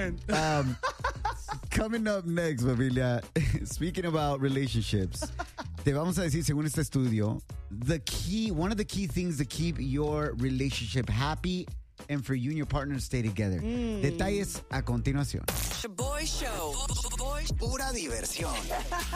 man. Coming up next, familia, speaking about relationships, te vamos a decir, según este estudio, one of the key things to keep your relationship happy and for you and your partner to stay together. Detalles a continuación. Shaboy Show. Pura diversión.